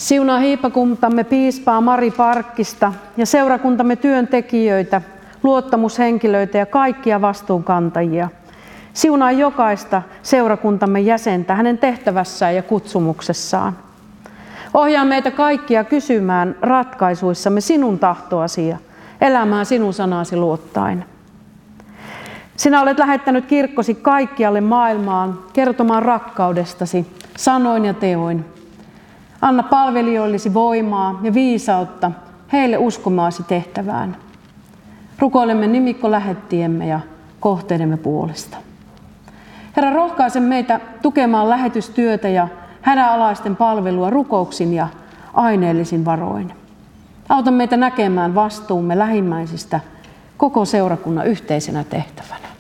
Siunaa hiippakuntamme piispaa Mari Parkkista ja seurakuntamme työntekijöitä, luottamushenkilöitä ja kaikkia vastuunkantajia. Siunaa jokaista seurakuntamme jäsentä hänen tehtävässään ja kutsumuksessaan. Ohjaa meitä kaikkia kysymään ratkaisuissamme sinun tahtoasi ja elämään sinun sanasi luottaen. Sinä olet lähettänyt kirkkosi kaikkialle maailmaan kertomaan rakkaudestasi sanoin ja teoin. Anna palvelijoillesi voimaa ja viisautta heille uskomaasi tehtävään. Rukoilemme nimikkolähettiemme ja kohteidemme puolesta. Herra, rohkaise meitä tukemaan lähetystyötä ja hädänalaisten palvelua rukouksin ja aineellisin varoin. Auta meitä näkemään vastuumme lähimmäisistä koko seurakunnan yhteisenä tehtävänä.